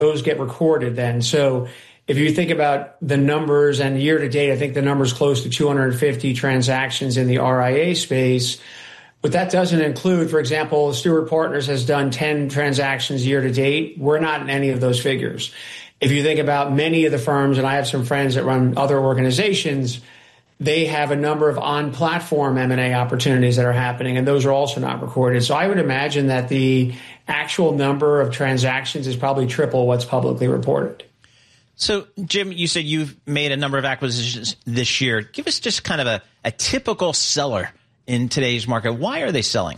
those get recorded then. So if you think about the numbers, and year to date, I think the number is close to 250 transactions in the RIA space. But that doesn't include, for example, Stewart Partners has done 10 transactions year to date. We're not in any of those figures. If you think about many of the firms, and I have some friends that run other organizations, they have a number of on-platform M&A opportunities that are happening, and those are also not recorded. So I would imagine that the actual number of transactions is probably triple what's publicly reported. So, Jim, you said you've made a number of acquisitions this year. Give us just kind of a typical seller in today's market. Why are they selling?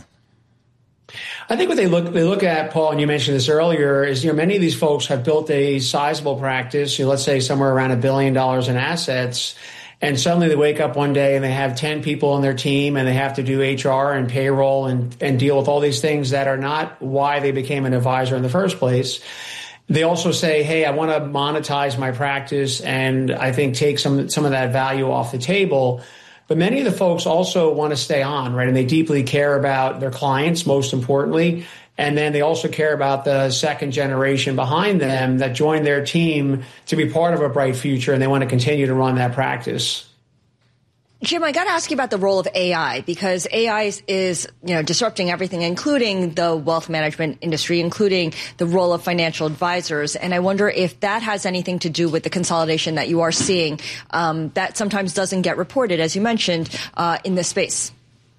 I think what they look at, Paul, and you mentioned this earlier, is many of these folks have built a sizable practice. Let's say somewhere around $1 billion in assets, and suddenly they wake up one day and they have 10 people on their team, and they have to do HR and payroll and deal with all these things that are not why they became an advisor in the first place. They also say, hey, I want to monetize my practice and I think take some of that value off the table. But many of the folks also want to stay on, right? And they deeply care about their clients, most importantly. And then they also care about the second generation behind them that joined their team to be part of a bright future, and they want to continue to run that practice. Jim, I got to ask you about the role of AI, because AI is disrupting everything, including the wealth management industry, including the role of financial advisors. And I wonder if that has anything to do with the consolidation that you are seeing that sometimes doesn't get reported, as you mentioned, in this space.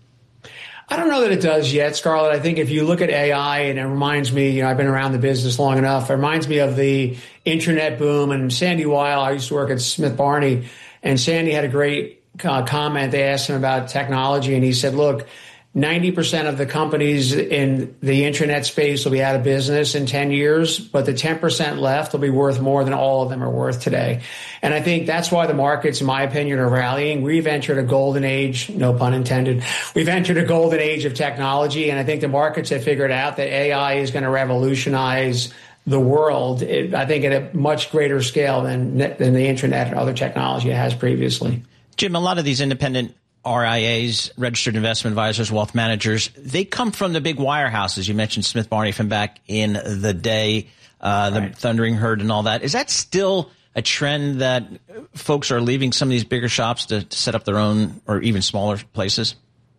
I don't know that it does yet, Scarlett. I think if you look at AI, and it reminds me, I've been around the business long enough, it reminds me of the internet boom. And Sandy Weil, I used to work at Smith Barney, and Sandy had a great comment. They asked him about technology, and he said, look, 90% of the companies in the internet space will be out of business in 10 years, but the 10% left will be worth more than all of them are worth today. And I think that's why the markets, in my opinion, are rallying. We've entered a golden age, no pun intended. We've entered a golden age of technology, and I think the markets have figured out that AI is going to revolutionize the world, I think, at a much greater scale than the internet and other technology it has previously. Jim, a lot of these independent RIAs, registered investment advisors, wealth managers, they come from the big wirehouses. You mentioned Smith Barney from back in the day, the Thundering Herd and all that. Is that still a trend that folks are leaving some of these bigger shops to set up their own or even smaller places?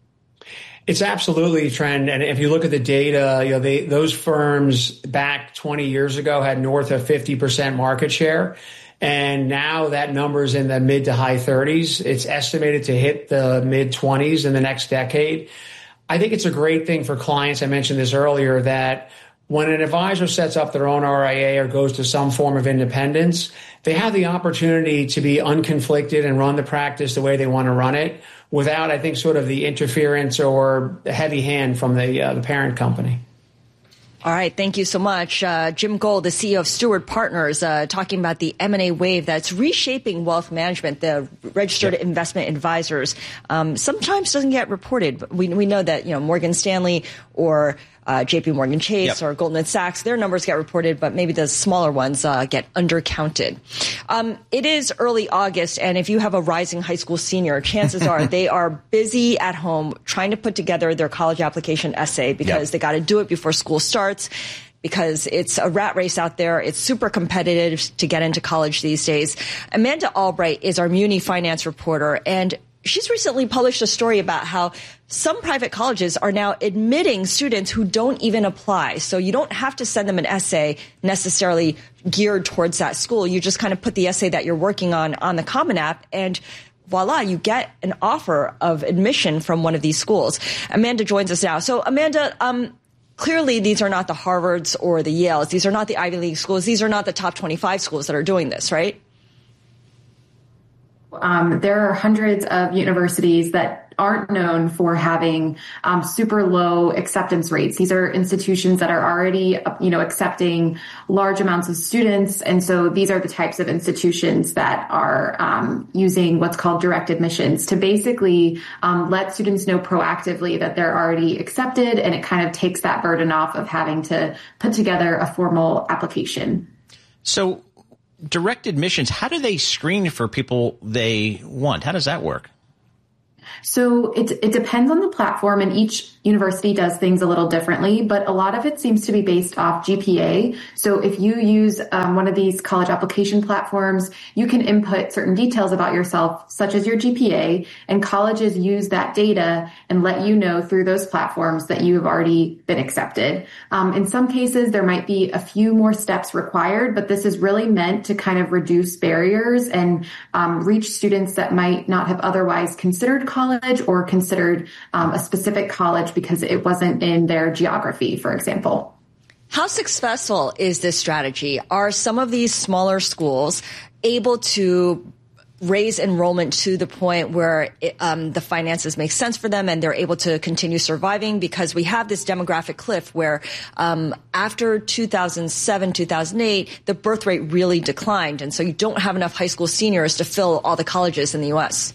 It's absolutely a trend. And if you look at the data, those firms back 20 years ago had north of 50% market share. And now that number is in the mid to high 30s. It's estimated to hit the mid 20s in the next decade. I think it's a great thing for clients. I mentioned this earlier, that when an advisor sets up their own RIA or goes to some form of independence, they have the opportunity to be unconflicted and run the practice the way they want to run it without, I think, sort of the interference or the heavy hand from the parent company. All right. Thank you so much. Jim Gold, the CEO of Stewart Partners, talking about the M&A wave that's reshaping wealth management, the registered investment advisors. Sometimes doesn't get reported. But we know that, Morgan Stanley or JP Morgan Chase or Goldman Sachs, their numbers get reported, but maybe the smaller ones get undercounted. It is early August, and if you have a rising high school senior, chances are they are busy at home trying to put together their college application essay because they got to do it before school starts, because it's a rat race out there. It's super competitive to get into college these days. Amanda Albright is our Muni finance reporter, and she's recently published a story about how some private colleges are now admitting students who don't even apply. So you don't have to send them an essay necessarily geared towards that school. You just kind of put the essay that you're working on the Common App, and voila, you get an offer of admission from one of these schools. Amanda joins us now. So Amanda, clearly these are not the Harvards or the Yales. These are not the Ivy League schools. These are not the top 25 schools that are doing this, right? There are hundreds of universities that aren't known for having super low acceptance rates. These are institutions that are already, accepting large amounts of students. And so these are the types of institutions that are using what's called direct admissions to basically let students know proactively that they're already accepted. And it kind of takes that burden off of having to put together a formal application. So direct admissions, how do they screen for people they want? How does that work? So it depends on the platform, and each university does things a little differently, but a lot of it seems to be based off GPA. So if you use one of these college application platforms, you can input certain details about yourself, such as your GPA, and colleges use that data and let you know through those platforms that you have already been accepted. In some cases, there might be a few more steps required, but this is really meant to kind of reduce barriers and reach students that might not have otherwise considered college or considered a specific college because it wasn't in their geography, for example. How successful is this strategy? Are some of these smaller schools able to raise enrollment to the point where the finances make sense for them and they're able to continue surviving? Because we have this demographic cliff where after 2007, 2008, the birth rate really declined. And so you don't have enough high school seniors to fill all the colleges in the U.S.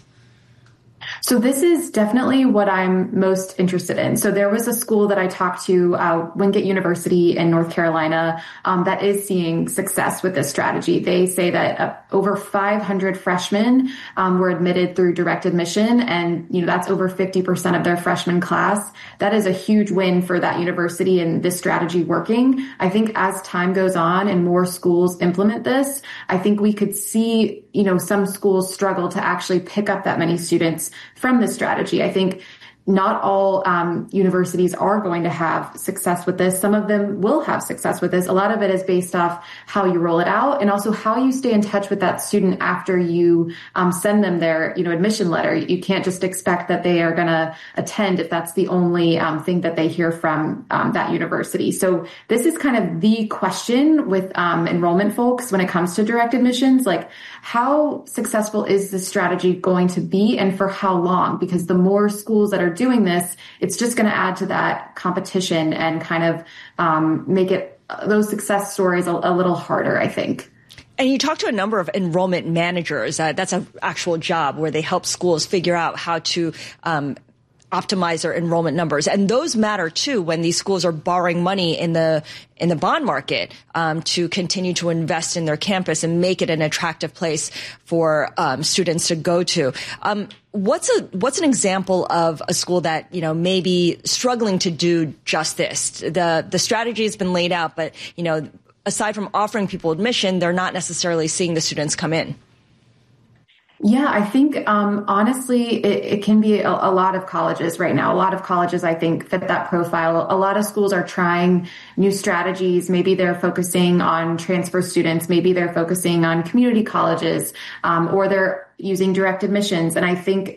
So this is definitely what I'm most interested in. So there was a school that I talked to, Wingate University in North Carolina, that is seeing success with this strategy. They say that over 500 freshmen were admitted through direct admission, and that's over 50% of their freshman class. That is a huge win for that university and this strategy working. I think as time goes on and more schools implement this, I think we could see some schools struggle to actually pick up that many students from this strategy. I think not all universities are going to have success with this. Some of them will have success with this. A lot of it is based off how you roll it out and also how you stay in touch with that student after you send them their admission letter. You can't just expect that they are going to attend if that's the only thing that they hear from that university. So this is kind of the question with enrollment folks when it comes to direct admissions. Like, how successful is this strategy going to be and for how long? Because the more schools that are doing this, it's just going to add to that competition and kind of make it those success stories a little harder, I think. And you talk to a number of enrollment managers. That's an actual job where they help schools figure out how to optimize their enrollment numbers. And those matter too when these schools are borrowing money in the bond market to continue to invest in their campus and make it an attractive place for students to go to. What's an example of a school that may be struggling to do just this? The strategy has been laid out, but aside from offering people admission, they're not necessarily seeing the students come in. Yeah, I think, honestly, it can be a lot of colleges right now. A lot of colleges, I think, fit that profile. A lot of schools are trying new strategies. Maybe they're focusing on transfer students. Maybe they're focusing on community colleges, or they're using direct admissions. And I think,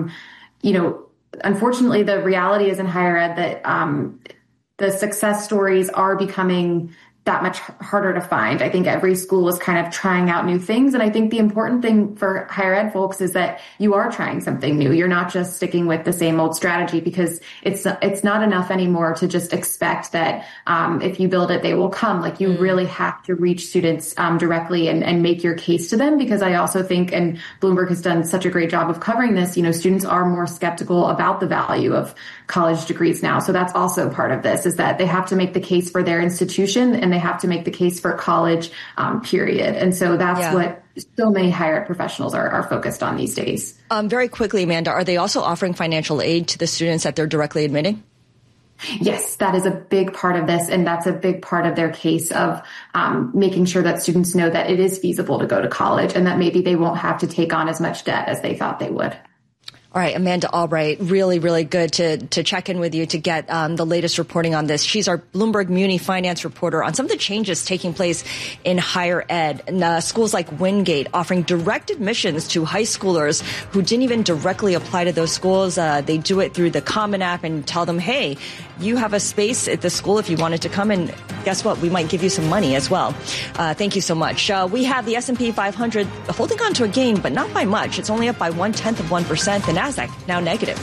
unfortunately, the reality is in higher ed that the success stories are becoming that much harder to find. I think every school is kind of trying out new things. And I think the important thing for higher ed folks is that you are trying something new. You're not just sticking with the same old strategy, because it's not enough anymore to just expect that if you build it, they will come. Like, you really have to reach students directly and make your case to them, because I also think, and Bloomberg has done such a great job of covering this, students are more skeptical about the value of college degrees now. So that's also part of this, is that they have to make the case for their institution and they have to make the case for college, period. And so that's what so many higher ed professionals are focused on these days. Very quickly, Amanda, are they also offering financial aid to the students that they're directly admitting? Yes, that is a big part of this. And that's a big part of their case of making sure that students know that it is feasible to go to college and that maybe they won't have to take on as much debt as they thought they would. All right, Amanda Albright, really, really good to check in with you to get the latest reporting on this. She's our Bloomberg Muni finance reporter on some of the changes taking place in higher ed. And, schools like Wingate offering direct admissions to high schoolers who didn't even directly apply to those schools. They do it through the Common App and tell them, hey, you have a space at the school if you wanted to come, and guess what? We might give you some money as well. Thank you so much. We have the S&P 500 holding on to a gain, but not by much. It's only up by 0.1%. The NASDAQ now negative.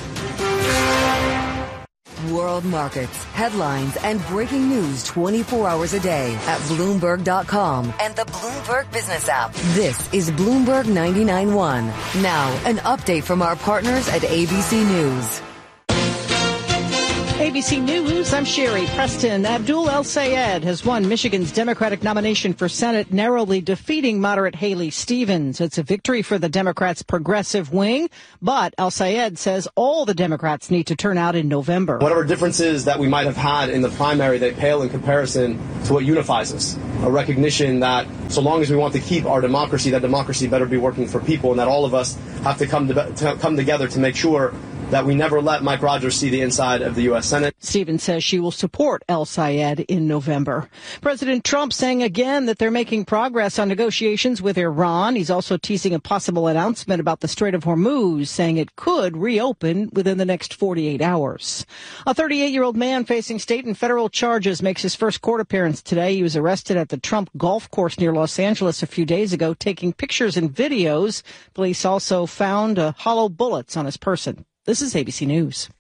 World markets, headlines, and breaking news 24 hours a day at Bloomberg.com and the Bloomberg Business app. This is Bloomberg 99.1. Now, an update from our partners at ABC News. ABC News, I'm Sherry Preston. Abdul El-Sayed has won Michigan's Democratic nomination for Senate, narrowly defeating moderate Haley Stevens. It's a victory for the Democrats' progressive wing, but El-Sayed says all the Democrats need to turn out in November. Whatever differences that we might have had in the primary, they pale in comparison to what unifies us. A recognition that so long as we want to keep our democracy, that democracy better be working for people, and that all of us have to come together to make sure that we never let Mike Rogers see the inside of the U.S. Senate. Stevens says she will support El-Sayed in November. President Trump saying again that they're making progress on negotiations with Iran. He's also teasing a possible announcement about the Strait of Hormuz, saying it could reopen within the next 48 hours. A 38-year-old man facing state and federal charges makes his first court appearance today. He was arrested at the Trump golf course near Los Angeles a few days ago, taking pictures and videos. Police also found hollow bullets on his person. This is ABC News.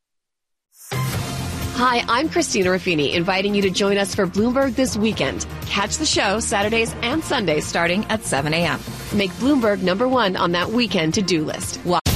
Hi, I'm Christina Ruffini, inviting you to join us for Bloomberg This Weekend. Catch the show Saturdays and Sundays starting at 7 a.m. Make Bloomberg #1 on that weekend to-do list.